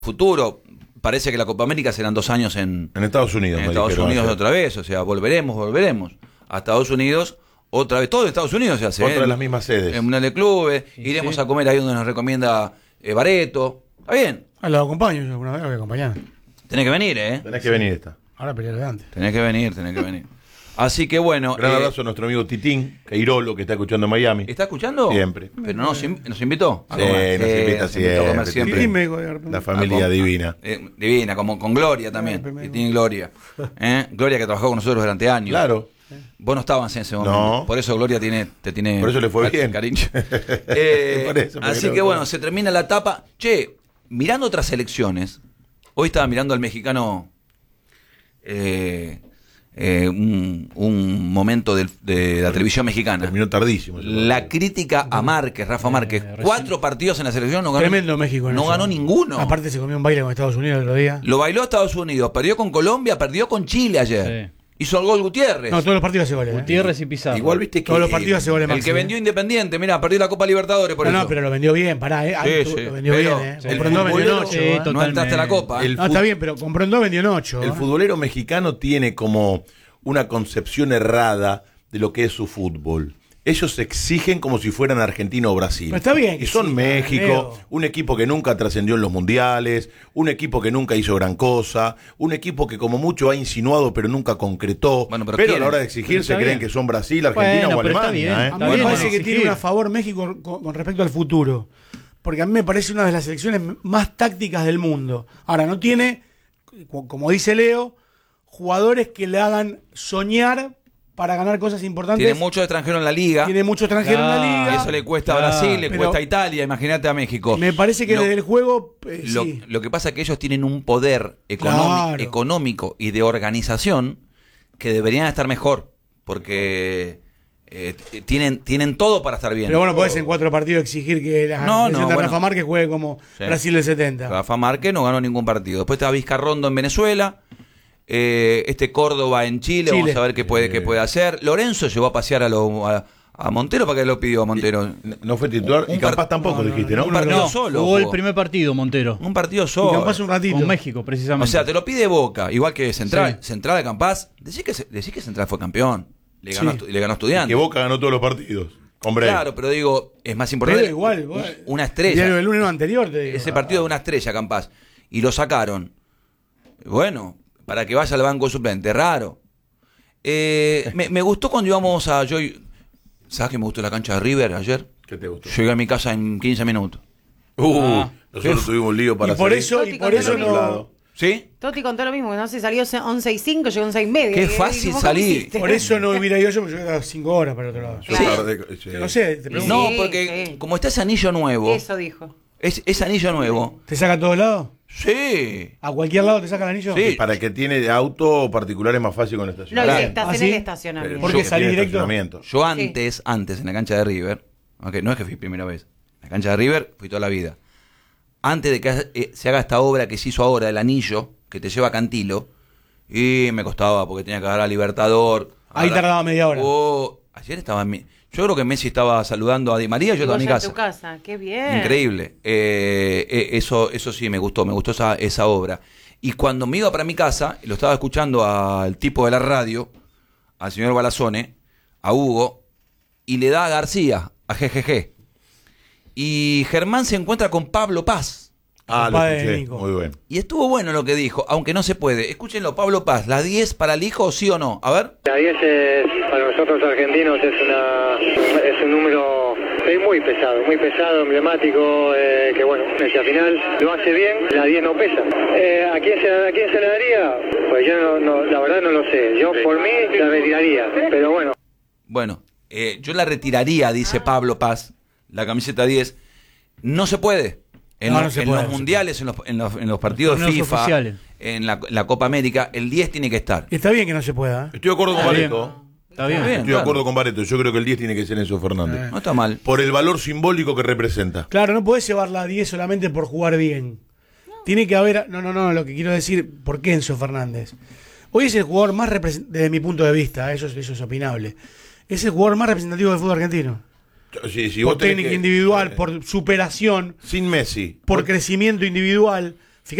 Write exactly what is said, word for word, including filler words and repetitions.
futuro. Parece que la Copa América serán dos años en, en Estados Unidos. En Estados Unidos otra vez, o sea, volveremos, volveremos a Estados Unidos otra vez. Todo en Estados Unidos se hace. Otra ¿eh? de las mismas sedes. En Mundial de Clubes, Sí, iremos sí. a comer ahí donde nos recomienda eh, Bareto. Está bien. Ah, lo acompaño yo alguna vez, lo voy a acompañar. Tenés que venir, ¿eh? Tenés que venir esta. Ahora pelearé antes. Tenés que venir, tenés que venir. Así que bueno. Gran eh, abrazo a nuestro amigo Titín Queirolo, que está escuchando en Miami. ¿Está escuchando? Siempre. Pero no, nos, in- nos invitó. Sí, nos invita nos invitó a comer siempre. siempre. Sí, me digo, de repente. La familia Ah, con- divina. eh, divina, como con Gloria también. Ay, Y tiene Gloria. ¿Eh? Gloria que trabajó con nosotros durante años. Claro. Vos no estabas en ese momento. No. Por eso Gloria tiene, te tiene. Por eso le fue car- bien. Cariño. Eh, Por eso, porque así no- que bueno, se termina la etapa. Che, mirando otras selecciones. Hoy estaba mirando al mexicano. Eh, eh, un, un momento del- de la televisión mexicana. Terminó tardísimo. ese La partido. crítica a Márquez, Rafa Márquez. recién- Cuatro partidos en la selección, no ganó. Tremendo México. en No eso. ganó ninguno. Aparte se comió un baile con Estados Unidos el otro día. Lo bailó Estados Unidos, perdió con Colombia, perdió con Chile ayer. Sí. Hizo el gol Gutiérrez. No, todos los partidos hace goles. ¿eh? Gutiérrez y Pizarro. Igual viste que. Todos los partidos hace goles el Maxi, que ¿eh? vendió Independiente, mira, perdió la Copa Libertadores por No, eso. no, pero lo vendió bien, pará, eh. Ah, Sí, tú- sí. Lo vendió Pero bien, eh. el Compró en dos, vendió en futbolero- ocho. Sí, eh. total. No entraste a la Copa. ¿eh? El No, está bien, pero compró en dos, vendió en ocho. El ¿eh? futbolero mexicano tiene como una concepción errada de lo que es su fútbol. Ellos se exigen como si fueran Argentina o Brasil. Pero está bien que Y son sí, México, Leo. un equipo que nunca trascendió en los mundiales, un equipo que nunca hizo gran cosa, un equipo que como mucho ha insinuado pero nunca concretó. Bueno, pero pero a ¿quién? la hora de Pero exigirse está creen bien. que son Brasil, Argentina Bueno, o pero está Alemania. bien. ¿eh? A mí Está me bien, parece bueno, que tiene exigir. a favor México con, con respecto al futuro. Porque a mí me parece una de las selecciones más tácticas del mundo. Ahora, no tiene, co- como dice Leo, jugadores que le hagan soñar para ganar cosas importantes. Tiene mucho extranjero en la liga. Tiene mucho extranjero en la Claro. liga. Eso le cuesta a Claro. Brasil, le Pero- cuesta a Italia, imagínate a México. Me parece que Lo- desde el juego, eh, Lo, sí. lo que pasa es que ellos tienen un poder económico, Claro. económico y de organización que deberían estar mejor. Porque eh, t- tienen, tienen todo para estar bien. Pero bueno, podés en cuatro partidos exigir que la No, selección no, de bueno. Rafa Márquez juegue como Sí. Brasil del setenta. Rafa Márquez no ganó ningún partido. Después está Vizcarrondo en Venezuela. eh, este Córdoba en Chile. Chile. Vamos a ver qué puede, qué puede hacer. Lorenzo llevó a pasear a, lo- a, a Montero. ¿Para qué lo pidió a Montero? No fue titular y Un capaz par- tampoco no, no, dijiste, ¿no? no, Un partido No, solo. jugó el jugó. primer partido, Montero. Un partido Y solo. capaz un ratito. Con México, precisamente. O sea, te lo pide Boca, igual que Central. Sí. Central de Campás. Decís que, decís que Central fue campeón. Le ganó, Sí. estu- le ganó a Estudiantes. Que Boca ganó todos los partidos. Hombre. Claro, pero digo, es más importante. Pero igual, igual. Una Diario estrella. del lunes anterior, te digo. Ese partido de una estrella, Campás. Y lo sacaron. Bueno, para que vaya al banco suplente. Raro. Eh, me, me gustó cuando íbamos a. Yo, ¿sabes que me gustó la cancha de River ayer? ¿Qué te gustó? Llegué a mi casa en quince minutos. Uh, Ah. nosotros tuvimos un lío para y por salir. eso, y Toti por contó eso lo no. mismo. ¿Sí? Toti contó lo mismo, que no se salió once y cinco, llegó once y media. Qué Y- fácil y- ¿cómo salir. hiciste? Por eso no hubiera ido yo, porque yo quedaba cinco horas para el otro lado. Yo Claro. tardé- sí. No sé, te pregunto. No, Sí, porque sí. como está ese anillo nuevo. Eso dijo. Es, ese anillo nuevo. ¿Te saca a todos lados? Sí. ¿A cualquier lado te saca el anillo? Sí. Para el que tiene auto particular es más fácil con el No, estacionamiento. y estás ¿Ah, en sí? el estacionamiento. ¿Por qué Yo que salí tiene directo? estacionamiento. Yo antes, antes en la cancha de River, aunque no es que fui primera vez, en la cancha de River fui toda la vida. Antes de que eh, se haga esta obra que se hizo ahora, el anillo, que te lleva a Cantilo, y me costaba porque tenía que agarrar a Libertador. Ahí agarrar- tardaba media hora. Oh, ayer estaba en mi... Yo creo que Messi estaba saludando a Di María, yo Y estaba vos en mi ya casa. tu casa. Qué bien. Increíble. Eh, eh, eso, eso sí me gustó, me gustó esa, esa obra. Y cuando me iba para mi casa, y lo estaba escuchando al tipo de la radio, al señor Balazone, a Hugo, y le da a García, a G G G. Y Germán se encuentra con Pablo Paz. Ah, lo Compadre escuché. Nico. Muy bien. Y estuvo bueno lo que dijo, aunque no se puede. Escúchenlo, Pablo Paz, ¿la diez para el hijo, sí o no? A ver. La diez es, para nosotros argentinos es una es un número es muy pesado, muy pesado, emblemático, eh, que bueno, si al final lo hace bien, la diez no pesa. Eh, ¿a, quién se, ¿A quién se la daría? Pues yo no, no, la verdad no lo sé. Yo por mí la retiraría, pero bueno. Bueno, eh, yo la retiraría, dice Pablo Paz, la camiseta diez. No se puede. En, No, los, no se en puede, los no se mundiales, en los, en, los, en los partidos Torneos FIFA, oficiales. en la, la Copa América, el diez tiene que estar. Y está bien que no se pueda. ¿eh? Estoy de acuerdo con Está bien. Bareto. Está bien. Está bien. Estoy de claro. acuerdo con Bareto. Yo creo que el diez tiene que ser Enzo Fernández. No está mal. Por el valor simbólico que representa. Claro, no podés llevar la diez solamente por jugar bien. Tiene que haber. No, no, no, lo que quiero decir, ¿por qué Enzo Fernández? Hoy es el jugador más representativo, desde mi punto de vista, eso, es- eso es opinable. Es el jugador más representativo del fútbol argentino. Si, si Por vos tenés técnica que- individual, eh, por superación, Sin Messi. por Vos- crecimiento individual.